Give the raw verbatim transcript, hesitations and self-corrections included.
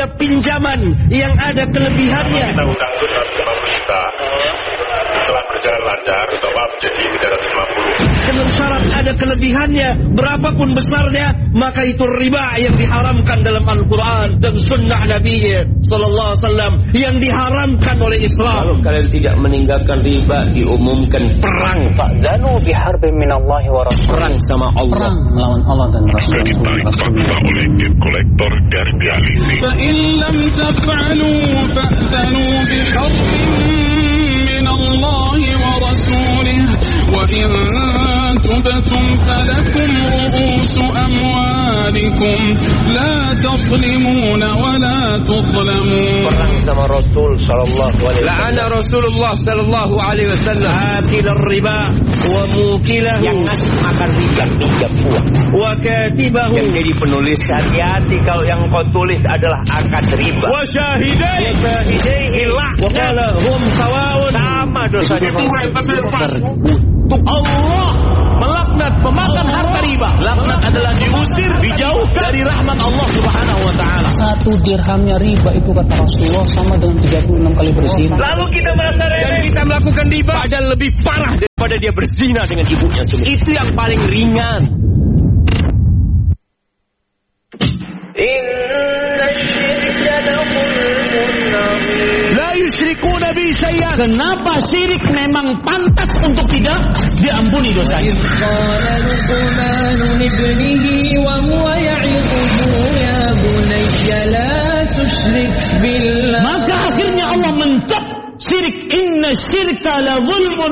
setiap pinjaman yang ada kelebihannya. Kita utang itu seratus lima puluh juta. Setelah berjalan lancar, total menjadi tiga ratus lima puluh. Dengan syarat ada kelebihannya, berapapun besarnya, maka itu riba yang diharamkan dalam Al-Quran dan Sunnah Nabi Sallallahu Alaihi Wasallam yang diharamkan oleh Islam. Kalau kalian tidak meninggalkan riba, diumumkan perang. Fa'zanu biharbin minallahi wa rasul. Perang sama Allah. Perang melawan Allah dan Rasul. Ditarik paksa oleh gate kolektor dan dialisi. فَإِن لَّمْ تَفْعَلُوا فَأْذَنُوا بِحَرْبٍ مِّنَ اللَّهِ وَرَسُولِهِ وَإِن تُبْتُمْ فَلَكُمْ رُءُوسُ أَمْوَالِكُمْ لَا تَظْلِمُونَ وَلَا تُظْلَمُونَ. Perang sama Rasul sallallahu alaihi wasallam. La'ana Rasulullah sallallahu alaihi wasallam akil riba wa mukilahu, yang ngasih makan riba, pinjam uang, wa katibahu, yang jadi penulis. Hati-hati kalau yang kau tulis adalah akad riba. wa syahidai, wa syahidai ilah, wa qala hum sawa'un, Sama dosanya. terkutuk. Allah melaknat pemakan harta riba. Laknat adalah diusir, dijauhkan dari rahmat Allah Subhanahu wa taala. Satu dirhamnya riba itu kata Rasulullah sama dengan tiga puluh enam kali berzina. Lalu kita merasa remeh. Dan kita melakukan riba padahal lebih parah daripada dia berzina dengan ibunya sendiri. Itu yang paling ringan. Inna syirka la zulmun azim. La yusyrikuna bi syai'an. Kenapa syirik memang pantas untuk tidak diampuni dosanya? قال لقمان لابنه وهو يعظه يا بني لا تشرك بالله. Maka akhirnya Allah mencap syirik. Inna syirka la zulmun